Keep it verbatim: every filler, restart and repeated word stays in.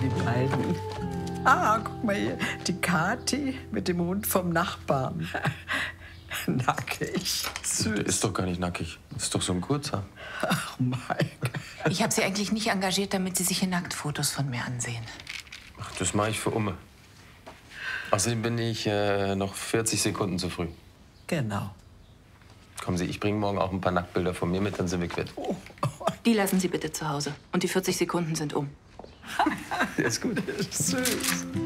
die beiden. Ah, guck mal hier, die Kathi mit dem Hund vom Nachbarn. Nackig, süß. Der ist doch gar nicht nackig. Das ist doch so ein kurzer. Ach, Mike. Ich habe Sie eigentlich nicht engagiert, damit Sie sich hier Nacktfotos von mir ansehen. Ach, das mache ich für Umme. Außerdem bin ich äh, noch vierzig Sekunden zu früh. Genau. Kommen Sie, ich bringe morgen auch ein paar Nacktbilder von mir mit, dann sind wir quitt. Oh. Die lassen Sie bitte zu Hause. Und die vierzig Sekunden sind um. Der ist gut. Süß.